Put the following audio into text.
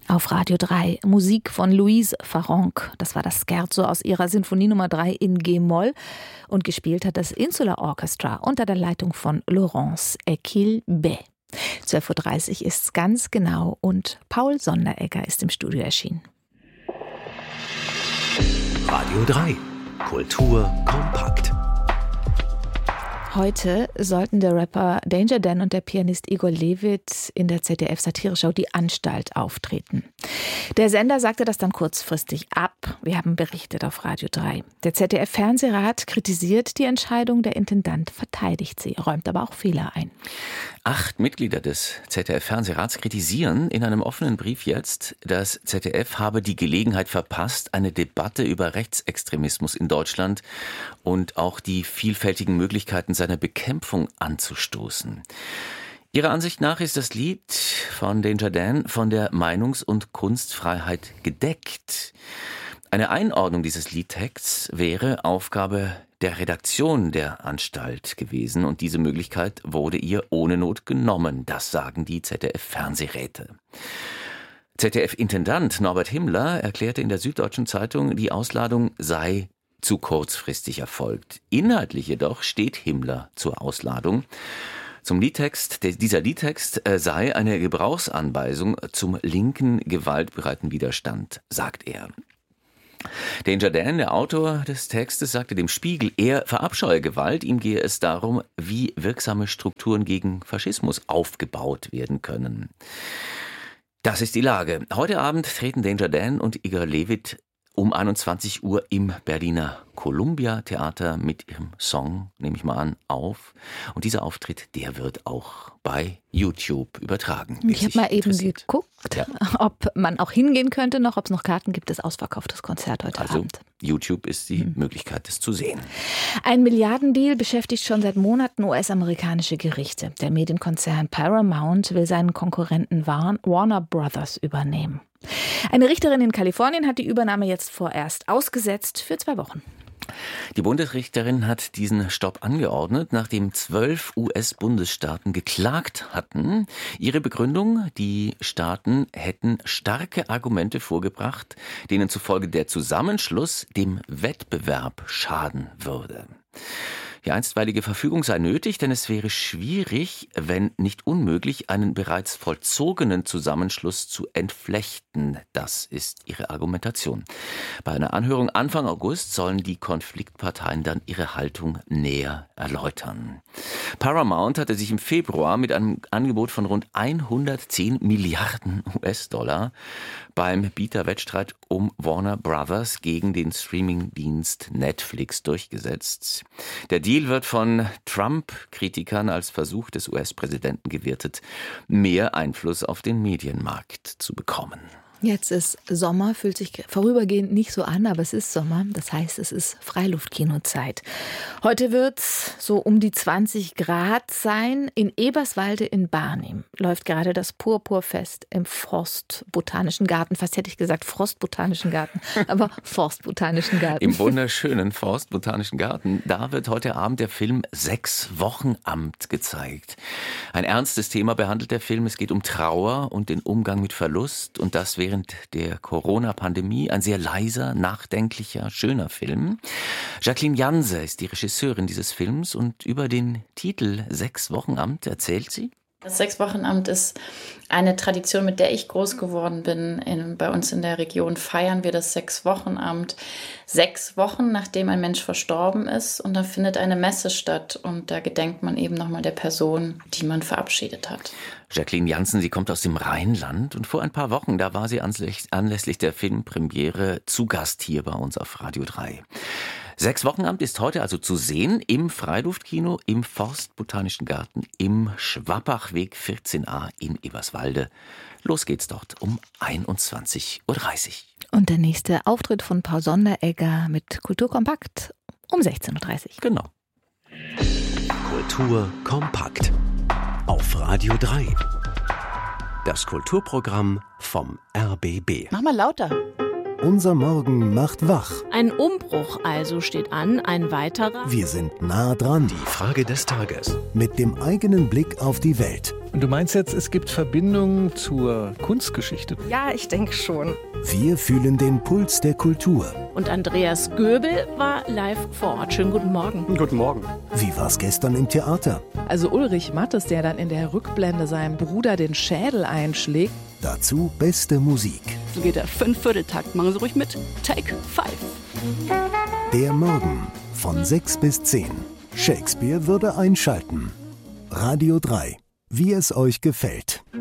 Auf Radio 3 Musik von Louise Farrenc. Das war das Scherzo aus ihrer Sinfonie Nummer 3 in G-Moll. Und gespielt hat das Insular Orchestra unter der Leitung von Laurence Equilbet. 12.30 Uhr ist es ganz genau und Paul Sonderegger ist im Studio erschienen. Radio 3 Kultur kompakt. Heute sollten der Rapper Danger Dan und der Pianist Igor Levit in der ZDF-Satireschau Die Anstalt auftreten. Der Sender sagte das dann kurzfristig ab. Wir haben berichtet auf Radio 3. Der ZDF-Fernsehrat kritisiert die Entscheidung, der Intendant verteidigt sie, räumt aber auch Fehler ein. 8 Mitglieder des ZDF-Fernsehrats kritisieren in einem offenen Brief jetzt, das ZDF habe die Gelegenheit verpasst, eine Debatte über Rechtsextremismus in Deutschland und auch die vielfältigen Möglichkeiten seiner Bekämpfung anzustoßen. Ihrer Ansicht nach ist das Lied von Danger Dan von der Meinungs- und Kunstfreiheit gedeckt. Eine Einordnung dieses Liedtexts wäre Aufgabe der Redaktion der Anstalt gewesen und diese Möglichkeit wurde ihr ohne Not genommen. Das sagen die ZDF-Fernsehräte. ZDF-Intendant Norbert Himmler erklärte in der Süddeutschen Zeitung, die Ausladung sei zu kurzfristig erfolgt. Inhaltlich jedoch steht Himmler zur Ausladung. Zum Liedtext, dieser Liedtext sei eine Gebrauchsanweisung zum linken, gewaltbereiten Widerstand, sagt er. Danger Dan, der Autor des Textes, sagte dem Spiegel, er verabscheue Gewalt, ihm gehe es darum, wie wirksame Strukturen gegen Faschismus aufgebaut werden können. Das ist die Lage. Heute Abend treten Danger Dan und Igor Levit um 21 Uhr im Berliner Columbia Theater mit ihrem Song, nehme ich mal an, auf. Und dieser Auftritt, der wird auch bei YouTube übertragen. Ich habe mal eben geguckt, ob man auch hingehen könnte, ob es noch Karten gibt. Das ausverkauftes Konzert heute Abend. YouTube ist die Möglichkeit, das zu sehen. Ein Milliardendeal beschäftigt schon seit Monaten US-amerikanische Gerichte. Der Medienkonzern Paramount will seinen Konkurrenten Warner Brothers übernehmen. Eine Richterin in Kalifornien hat die Übernahme jetzt vorerst ausgesetzt für 2 Wochen. Die Bundesrichterin hat diesen Stopp angeordnet, nachdem 12 US-Bundesstaaten geklagt hatten. Ihre Begründung, die Staaten hätten starke Argumente vorgebracht, denen zufolge der Zusammenschluss dem Wettbewerb schaden würde. Die einstweilige Verfügung sei nötig, denn es wäre schwierig, wenn nicht unmöglich, einen bereits vollzogenen Zusammenschluss zu entflechten. Das ist ihre Argumentation. Bei einer Anhörung Anfang August sollen die Konfliktparteien dann ihre Haltung näher erläutern. Paramount hatte sich im Februar mit einem Angebot von rund 110 Milliarden US-Dollar beim Bieterwettstreit um Warner Brothers gegen den Streamingdienst Netflix durchgesetzt. Der Deal wird von Trump-Kritikern als Versuch des US-Präsidenten gewertet, mehr Einfluss auf den Medienmarkt zu bekommen. Jetzt ist Sommer, fühlt sich vorübergehend nicht so an, aber es ist Sommer. Das heißt, es ist Freiluftkinozeit. Heute wird es so um die 20 Grad sein. In Eberswalde in Barnim läuft gerade das Purpurfest im Forstbotanischen Garten. Fast hätte ich gesagt Frostbotanischen Garten, aber Forstbotanischen Garten. Im wunderschönen Forstbotanischen Garten, da wird heute Abend der Film 6 Wochenamt gezeigt. Ein ernstes Thema behandelt der Film. Es geht um Trauer und den Umgang mit Verlust und das während der Corona-Pandemie. Ein sehr leiser, nachdenklicher, schöner Film. Jacqueline Janse ist die Regisseurin dieses Films und über den Titel 6 Wochenamt erzählt sie. Das 6-Wochenamt ist eine Tradition, mit der ich groß geworden bin. Bei uns in der Region feiern wir das 6-Wochenamt 6 Wochen, nachdem ein Mensch verstorben ist. Und da findet eine Messe statt und da gedenkt man eben nochmal der Person, die man verabschiedet hat. Jacqueline Jansen, sie kommt aus dem Rheinland und vor ein paar Wochen, da war sie anlässlich der Filmpremiere zu Gast hier bei uns auf Radio 3. 6 Wochenamt ist heute also zu sehen im Freiluftkino, im Forstbotanischen Garten, im Schwappachweg 14a in Eberswalde. Los geht's dort um 21.30 Uhr. Und der nächste Auftritt von Paul Sonderegger mit Kulturkompakt um 16.30 Uhr. Genau. Kultur kompakt auf Radio 3. Das Kulturprogramm vom RBB. Mach mal lauter. Unser Morgen macht wach. Ein Umbruch also steht an, ein weiterer. Wir sind nah dran. Die Frage des Tages. Mit dem eigenen Blick auf die Welt. Und du meinst jetzt, es gibt Verbindungen zur Kunstgeschichte? Ja, ich denke schon. Wir fühlen den Puls der Kultur. Und Andreas Göbel war live vor Ort. Schönen guten Morgen. Guten Morgen. Wie war's gestern im Theater? Also Ulrich Mattes, der dann in der Rückblende seinem Bruder den Schädel einschlägt. Dazu beste Musik. So geht der 5/4-Takt. Machen Sie ruhig mit. Take 5. Der Morgen von 6 bis 10. Shakespeare würde einschalten. Radio 3. Wie es euch gefällt.